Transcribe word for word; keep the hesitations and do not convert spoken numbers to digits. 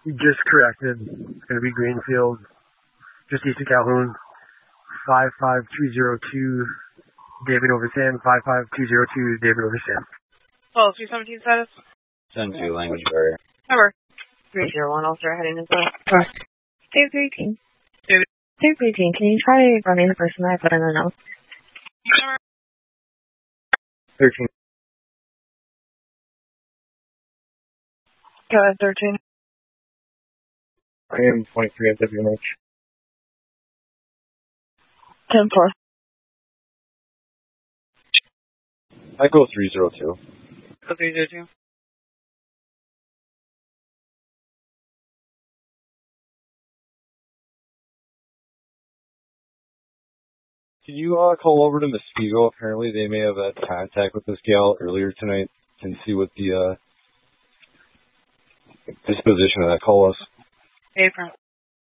You just corrected. It's going to be Greenfield, just east of Calhoun. five five two zero two, David over Sam. five five two zero two, David over Sam. twelve two seventeen status? Send to language barrier. Over. three zero one, I'll start heading as well. Dave three eighteen. David. Dave three eighteen, can you try running the person I put in the note? Over. thirteen. Go ahead, thirteen. I am twenty-three at W M H. ten four. I go three zero two. Go three zero two. Can you uh, call over to Muskego? Apparently they may have had contact with this gal earlier tonight and see what the uh, disposition of that call was. April.